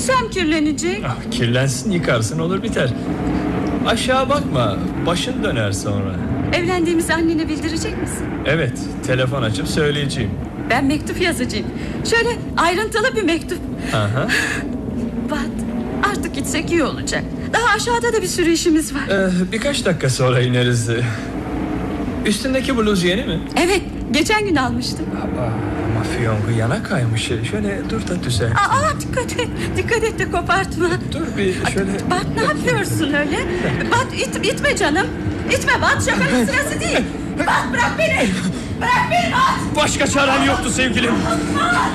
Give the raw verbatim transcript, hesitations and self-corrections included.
Elbisem kirlenecek. Ah, kirlensin, yıkarsın, olur biter. Aşağı bakma, başın döner sonra. Evlendiğimizi annene bildirecek misin? Evet, telefon açıp söyleyeceğim. Ben mektup yazacağım. Şöyle ayrıntılı bir mektup. Aha. Bat, artık gitsek iyi olacak. Daha aşağıda da bir sürü işimiz var. Ee, birkaç dakika sonra ineriz. Üstündeki bluz yeni mi? Evet, geçen gün almıştım. Aa, ama fiyongu yana kaymış. Şöyle dur da düzelt. Aa, dikkat et, dikkat et de kopartma. Dur bir şöyle. Bat, ne yapıyorsun öyle? Bat, it, itme canım. İtme Bat, şakanın sırası değil. Bat, bırak beni. Bırak beni Bat. Başka çarem yoktu sevgilim.